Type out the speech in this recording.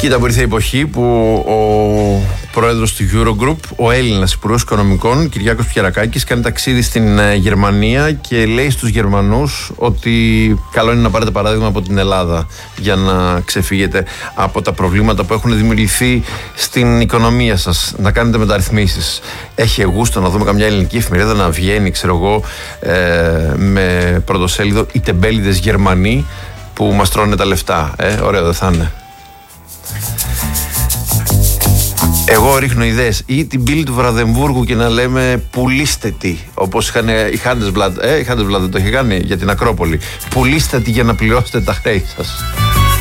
Κοίτα, που ήρθε η εποχή που ο πρόεδρος του Eurogroup, ο Έλληνας Υπουργός Οικονομικών, Κυριάκος Πιερακάκης, κάνει ταξίδι στην Γερμανία και λέει στους Γερμανούς ότι καλό είναι να πάρετε παράδειγμα από την Ελλάδα για να ξεφύγετε από τα προβλήματα που έχουν δημιουργηθεί στην οικονομία σας, να κάνετε μεταρρυθμίσεις. Έχει γούστο να δούμε καμιά ελληνική εφημερίδα να βγαίνει, ξέρω εγώ, με πρωτοσέλιδο οι τεμπέληδες Γερμανοί που μας τρώνε τα λεφτά. Ωραίο δεν θα είναι? Εγώ ρίχνω ιδέες, ή την πύλη του Βραδεμβούργου και να λέμε πουλήστε τη, όπως είχαν οι Handelsblatt, η Handelsblatt το είχε κάνει για την Ακρόπολη. Πουλήστε τη για να πληρώσετε τα χρέη σας.